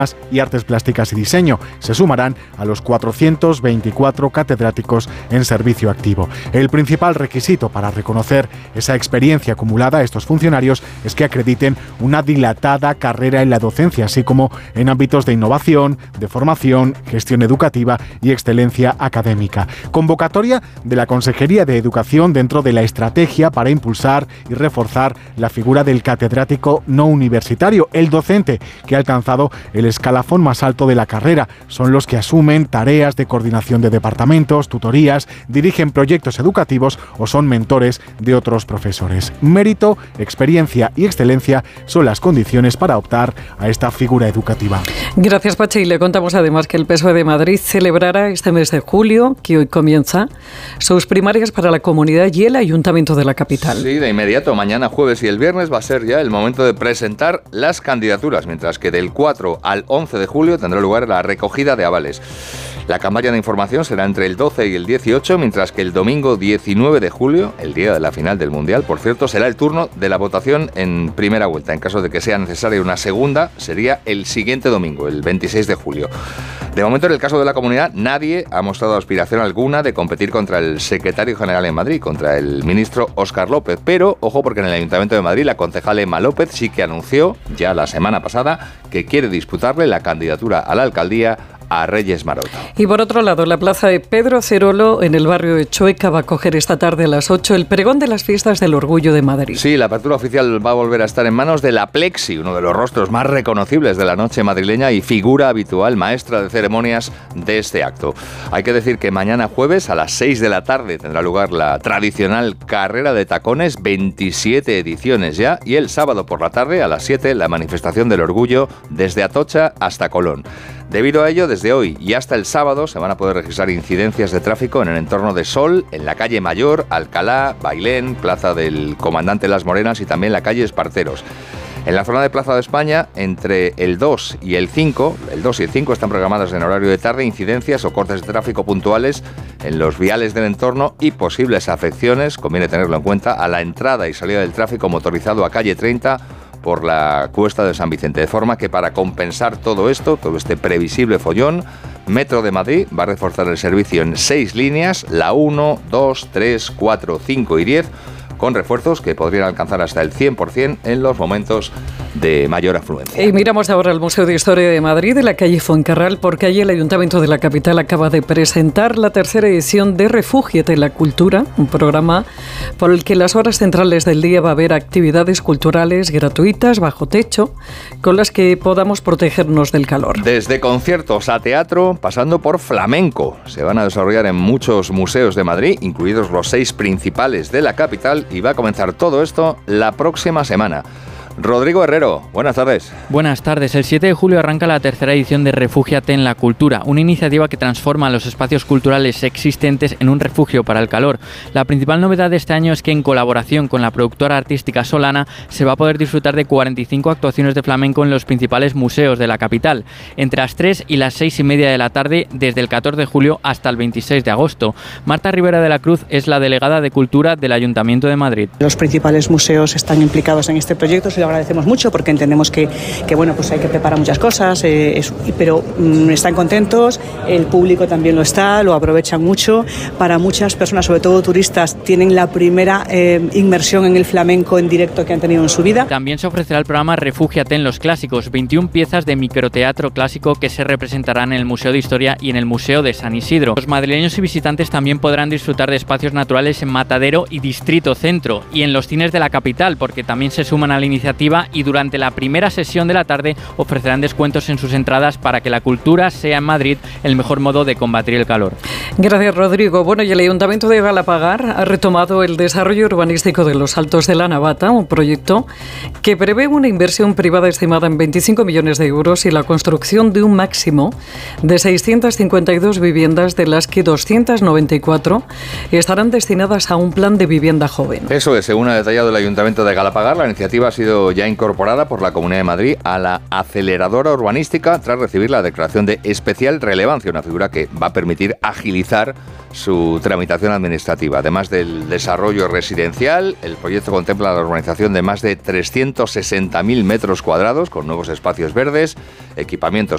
y Artes Plásticas y Diseño. Se sumarán a los 424 catedráticos en servicio activo. El principal requisito para reconocer esa experiencia acumulada a estos funcionarios es que acrediten una dilatada carrera en la docencia, así como en ámbitos de innovación, de formación, gestión educativa y excelencia académica. Convocatoria de la Consejería de Educación dentro de la estrategia para impulsar y reforzar la figura del catedrático no universitario, el docente que ha alcanzado el escalafón más alto de la carrera. Son los que asumen tareas de coordinación de departamentos, tutorías, dirigen proyectos educativos o son mentores de otros profesores. Mérito, experiencia y excelencia son las condiciones para optar a esta figura educativa. Gracias, Pachi. Le contamos además que el PSOE de Madrid celebrará este mes de julio, que hoy comienza, sus primarias para la Comunidad y el Ayuntamiento de la capital. Sí, de inmediato. Mañana, jueves y el viernes va a ser ya el momento de presentar las candidaturas, mientras que del 4 al 11 de julio tendrá lugar la recogida de avales. La campaña de información será entre el 12 y el 18, mientras que el domingo 19 de julio, el día de la final del Mundial, por cierto, será el turno de la votación en primera vuelta. En caso de que sea necesaria una segunda, sería el siguiente domingo, el 26 de julio. De momento, en el caso de la Comunidad, nadie ha mostrado aspiración alguna de competir contra el secretario general en Madrid, contra el ministro Óscar López. Pero, ojo, porque en el Ayuntamiento de Madrid la concejal Emma López sí que anunció, ya la semana pasada, que quiere disputarle la candidatura a la alcaldía a Reyes Maroto. Y por otro lado, la plaza de Pedro Cerolo, en el barrio de Chueca, va a acoger esta tarde a las 8 el pregón de las fiestas del Orgullo de Madrid. Sí, la apertura oficial va a volver a estar en manos de la Plexi, uno de los rostros más reconocibles de la noche madrileña y figura habitual, maestra de ceremonias de este acto. Hay que decir que mañana jueves a las 6 de la tarde tendrá lugar la tradicional carrera de tacones, 27 ediciones ya, y el sábado por la tarde a las 7 la manifestación del Orgullo desde Atocha hasta Colón. Debido a ello, desde hoy y hasta el sábado se van a poder registrar incidencias de tráfico en el entorno de Sol, en la calle Mayor, Alcalá, Bailén, Plaza del Comandante Las Morenas y también la calle Esparteros. En la zona de Plaza de España, entre el 2 y el 5, el 2 y el 5 están programadas en horario de tarde incidencias o cortes de tráfico puntuales en los viales del entorno y posibles afecciones, conviene tenerlo en cuenta, a la entrada y salida del tráfico motorizado a calle 30 por la Cuesta de San Vicente. De forma que para compensar todo esto, todo este previsible follón, Metro de Madrid va a reforzar el servicio en 6 líneas, la 1, 2, 3, 4, 5 y 10, con refuerzos que podrían alcanzar hasta el 100% en los momentos de mayor afluencia. Y miramos ahora al Museo de Historia de Madrid, de la calle Fuencarral, porque allí el Ayuntamiento de la capital acaba de presentar la tercera edición de Refúgiate en la Cultura, un programa por el que en las horas centrales del día va a haber actividades culturales gratuitas, bajo techo, con las que podamos protegernos del calor. Desde conciertos a teatro, pasando por flamenco. Se van a desarrollar en muchos museos de Madrid, incluidos los 6 principales de la capital, y va a comenzar todo esto la próxima semana. Rodrigo Herrero, buenas tardes. Buenas tardes. El 7 de julio arranca la tercera edición de Refúgiate en la Cultura, una iniciativa que transforma los espacios culturales existentes en un refugio para el calor. La principal novedad de este año es que, en colaboración con la productora artística Solana, se va a poder disfrutar de 45 actuaciones de flamenco en los principales museos de la capital, entre las 3 y las 6 y media de la tarde, desde el 14 de julio hasta el 26 de agosto. Marta Rivera de la Cruz es la delegada de Cultura del Ayuntamiento de Madrid. Los principales museos están implicados en este proyecto. Lo agradecemos mucho porque entendemos que bueno, pues hay que preparar muchas cosas, pero están contentos, el público también lo está, lo aprovechan mucho. Para muchas personas, sobre todo turistas, tienen la primera inmersión en el flamenco en directo que han tenido en su vida. También se ofrecerá el programa Refúgiate en los Clásicos, 21 piezas de microteatro clásico que se representarán en el Museo de Historia y en el Museo de San Isidro. Los madrileños y visitantes también podrán disfrutar de espacios naturales en Matadero y Distrito Centro, y en los cines de la capital, porque también se suman a la iniciativa y durante la primera sesión de la tarde ofrecerán descuentos en sus entradas para que la cultura sea en Madrid el mejor modo de combatir el calor. Gracias, Rodrigo. Bueno, y el Ayuntamiento de Galapagar ha retomado el desarrollo urbanístico de los Altos de la Navata, un proyecto que prevé una inversión privada estimada en 25 millones de euros y la construcción de un máximo de 652 viviendas, de las que 294 estarán destinadas a un plan de vivienda joven. Eso es, según ha detallado el Ayuntamiento de Galapagar, la iniciativa ha sido ya incorporada por la Comunidad de Madrid a la aceleradora urbanística tras recibir la declaración de especial relevancia, una figura que va a permitir agilizar su tramitación administrativa. Además del desarrollo residencial, el proyecto contempla la urbanización de más de 360.000 metros cuadrados con nuevos espacios verdes, equipamientos